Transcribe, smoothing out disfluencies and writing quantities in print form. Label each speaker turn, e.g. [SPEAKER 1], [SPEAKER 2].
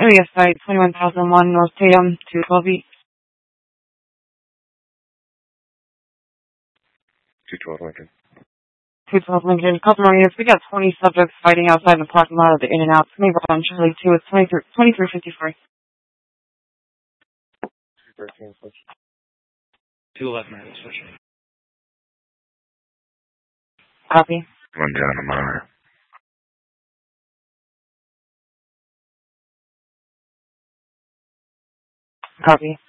[SPEAKER 1] Area site 21,001 North Tatum, 212 East.
[SPEAKER 2] 212 Lincoln.
[SPEAKER 1] 212 Lincoln. Customer units, we got 20 subjects fighting outside the parking lot of the In-N-Out. Swing on Charlie 2 is 2353.
[SPEAKER 3] 211 switch.
[SPEAKER 1] Copy.
[SPEAKER 2] Run down the monitor.
[SPEAKER 1] Copy.